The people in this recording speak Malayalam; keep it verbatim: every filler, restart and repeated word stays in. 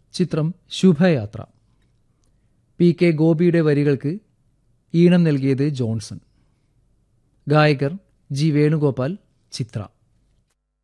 ചിത്രം ശുഭയാത്ര. പി കെ ഗോപിയുടെ വരികൾക്ക് ഈണം നൽകിയത് ജോൺസൺ. ഗായകർ ജി വേണുഗോപാൽ, ചിത്ര.